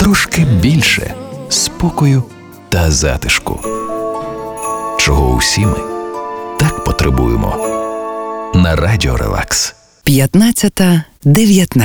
трошки більше спокою та затишку, чого усі ми так потребуємо. На Радіо Релакс. 15:19